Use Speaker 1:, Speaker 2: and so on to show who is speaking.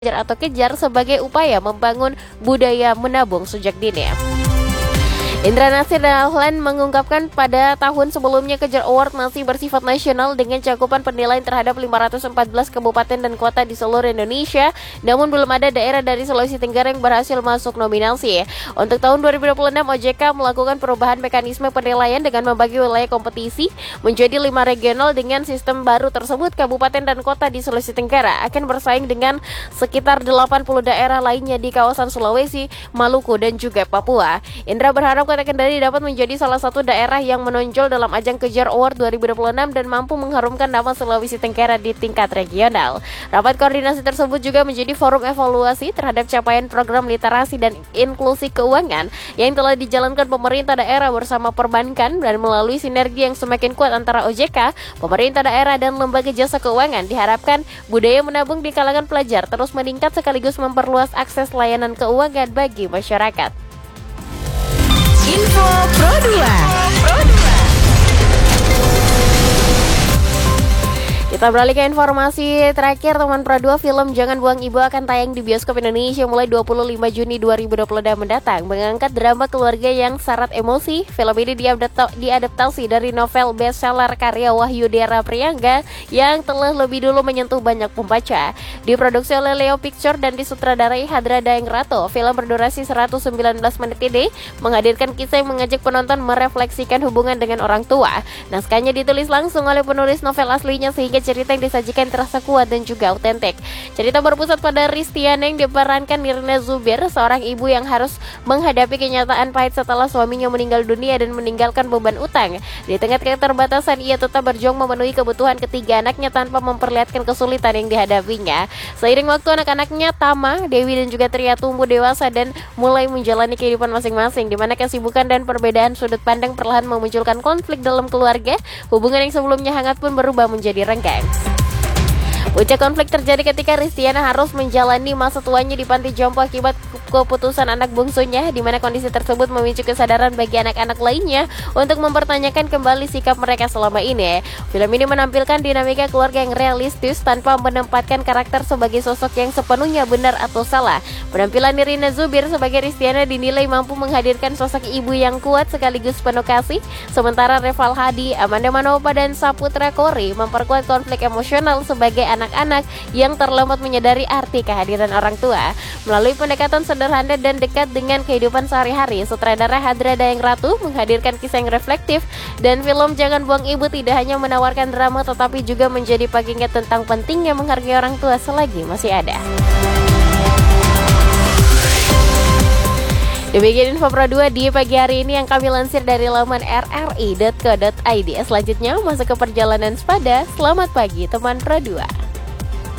Speaker 1: atau kejar sebagai upaya membangun budaya menabung sejak dini. Indra Nasir Dahlan mengungkapkan pada tahun sebelumnya Kejar Award masih bersifat nasional dengan cakupan penilaian terhadap 514 kabupaten dan kota di seluruh Indonesia, namun belum ada daerah dari Sulawesi Tenggara yang berhasil masuk nominasi. Untuk tahun 2026, OJK melakukan perubahan mekanisme penilaian dengan membagi wilayah kompetisi menjadi 5 regional. Dengan sistem baru tersebut, kabupaten dan kota di Sulawesi Tenggara akan bersaing dengan sekitar 80 daerah lainnya di kawasan Sulawesi, Maluku, dan juga Papua. Indra berharap Kota Kendari dapat menjadi salah satu daerah yang menonjol dalam ajang Kejar Award 2026 dan mampu mengharumkan nama Sulawesi Tenggara di tingkat regional. Rapat koordinasi tersebut juga menjadi forum evaluasi terhadap capaian program literasi dan inklusi keuangan yang telah dijalankan pemerintah daerah bersama perbankan, dan melalui sinergi yang semakin kuat antara OJK, pemerintah daerah, dan lembaga jasa keuangan, diharapkan budaya menabung di kalangan pelajar terus meningkat sekaligus memperluas akses layanan keuangan bagi masyarakat.
Speaker 2: Info Pro 2.
Speaker 1: Kita beralih ke informasi terakhir, teman Pro 2. Film Jangan Buang Ibu akan tayang di bioskop Indonesia mulai 25 Juni 2022 mendatang. Mengangkat drama keluarga yang syarat emosi, film ini diadaptasi dari novel bestseller karya Wahyu Dera Priangga yang telah lebih dulu menyentuh banyak pembaca. Diproduksi oleh Leo Picture dan disutradarai Hadra Daengrato, film berdurasi 119 menit ini menghadirkan kisah yang mengajak penonton merefleksikan hubungan dengan orang tua. Naskahnya ditulis langsung oleh penulis novel aslinya sehingga cerita yang disajikan terasa kuat dan juga autentik. Cerita berpusat pada Ristiana yang diperankan Nirina Zubir, seorang ibu yang harus menghadapi kenyataan pahit setelah suaminya meninggal dunia dan meninggalkan beban utang. Di tengah keterbatasan, ia tetap berjuang memenuhi kebutuhan ketiga anaknya tanpa memperlihatkan kesulitan yang dihadapinya. Seiring waktu, anak-anaknya Tama, Dewi, dan juga Tria tumbuh dewasa dan mulai menjalani kehidupan masing-masing, di mana kesibukan dan perbedaan sudut pandang perlahan memunculkan konflik dalam keluarga. Hubungan yang sebelumnya hangat pun berubah menjadi renggang. Puncak konflik terjadi ketika Ristiana harus menjalani masa tuanya di panti jompo akibat keputusan anak bungsunya, di mana kondisi tersebut memicu kesadaran bagi anak-anak lainnya untuk mempertanyakan kembali sikap mereka selama ini. Film ini menampilkan dinamika keluarga yang realistis tanpa menempatkan karakter sebagai sosok yang sepenuhnya benar atau salah. Penampilan Nirina Zubir sebagai Ristiana dinilai mampu menghadirkan sosok ibu yang kuat sekaligus penuh kasih, sementara Reval Hadi, Amanda Manopa, dan Saputra Kori memperkuat konflik emosional sebagai anak-anak yang terlambat menyadari arti kehadiran orang tua. Melalui pendekatan sederhana dan dekat dengan kehidupan sehari-hari, sutradara Hadra Daengrato menghadirkan kisah yang reflektif, dan film Jangan Buang Ibu tidak hanya menawarkan drama tetapi juga menjadi pengingat tentang pentingnya menghargai orang tua selagi masih ada. Demikian info Pro 2 di pagi hari ini yang kami lansir dari laman rri.co.id. Selanjutnya masuk ke perjalanan sepada. Selamat pagi teman Pro 2.